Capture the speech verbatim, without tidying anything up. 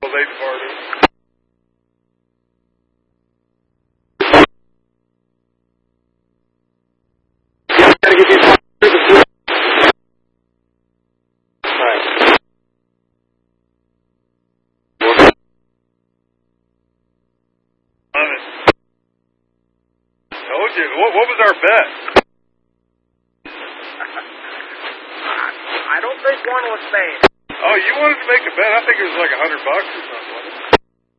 They departed. Gotta get these through the floor. Alright. Told you. What, what was our bet? I don't think one was made. Oh, you wanted to make a bet? I think it was like a hundred bucks or something.